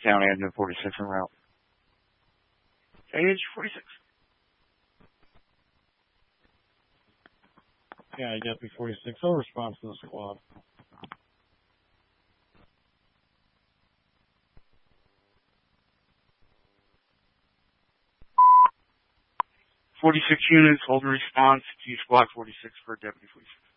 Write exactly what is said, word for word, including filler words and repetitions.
County Engine forty-six en route. County Engine forty-six. Yeah, I got B forty-six. I'll respond to the squad. forty-six units, hold response to Squad forty-six for Deputy forty-six.